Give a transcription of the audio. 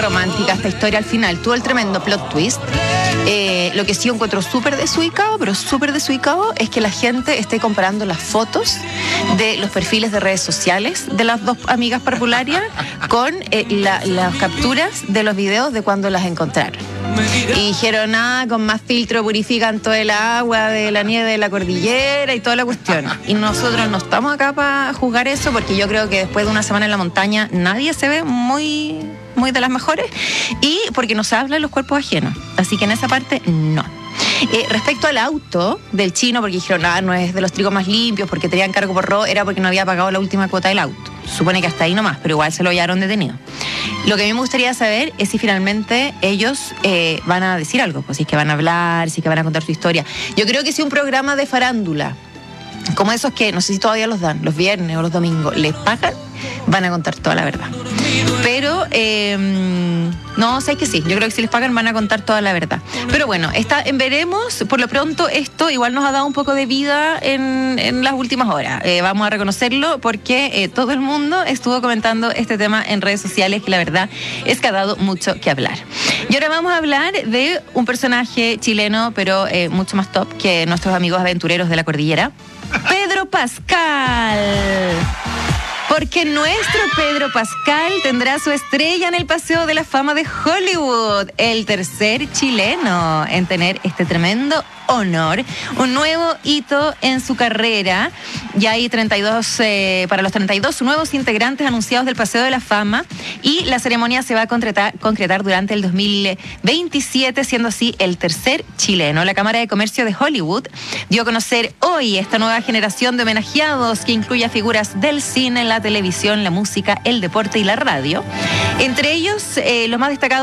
romántica esta historia. Al final tuvo el tremendo plot twist. Lo que sí encuentro súper desubicado, pero súper desubicado, es que la gente esté comparando las fotos de los perfiles de redes sociales de las dos amigas parvularias con las capturas de los videos de cuando las encontraron. Y dijeron, con más filtro purifican todo el agua de la nieve de la cordillera y toda la cuestión. Y nosotros no estamos acá para juzgar eso, porque yo creo que después de una semana en la montaña nadie se ve muy de las mejores, y porque no se habla de los cuerpos ajenos. Así que en esa parte, no. Respecto al auto del chino, porque dijeron, no es de los trigos más limpios, porque tenían cargo por robo, era porque no había pagado la última cuota del auto. Supone que hasta ahí nomás, pero igual se lo hallaron detenido. Lo que a mí me gustaría saber es si finalmente ellos van a decir algo, pues si es que van a hablar, si es que van a contar su historia. Yo creo que si un programa de farándula, como esos que no sé si todavía los dan, los viernes o los domingos, les pagan, van a contar toda la verdad. Pero, no, sé que sí, yo creo que si les pagan van a contar toda la verdad. Pero bueno, veremos, por lo pronto esto igual nos ha dado un poco de vida en las últimas horas. Vamos a reconocerlo porque todo el mundo estuvo comentando este tema en redes sociales, que la verdad es que ha dado mucho que hablar. Y ahora vamos a hablar de un personaje chileno, pero mucho más top que nuestros amigos aventureros de la cordillera, Pedro Pascal. Porque nuestro Pedro Pascal tendrá su estrella en el Paseo de la Fama de Hollywood, el tercer chileno en tener este tremendo honor, un nuevo hito en su carrera. Ya hay 32, para los 32 nuevos integrantes anunciados del Paseo de la Fama, y la ceremonia se va a concretar durante el 2027, siendo así el tercer chileno. La Cámara de Comercio de Hollywood dio a conocer hoy esta nueva generación de homenajeados, que incluye a figuras del cine, la televisión, la música, el deporte y la radio. Entre ellos, los más destacados